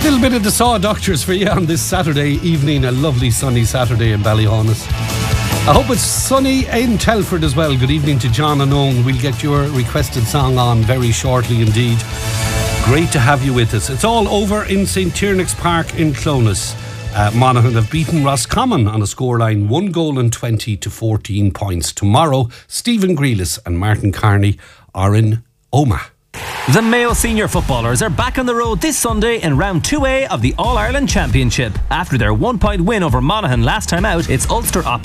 Little bit of the Saw Doctors for you on this Saturday evening, a lovely sunny Saturday in Ballyhonus. I hope it's sunny in Telford as well. Good evening to John and Owen. We'll get your requested song on very shortly indeed. Great to have you with us. It's all over in St. Tiernack's Park in Clonus. Monaghan have beaten Roscommon on a scoreline 1-20 to 14 points. Tomorrow, Stephen Grealis and Martin Carney are in Omagh. The Mayo senior footballers are back on the road this Sunday in round 2A of the All-Ireland Championship. After their 1-point win over Monaghan last time out, it's Ulster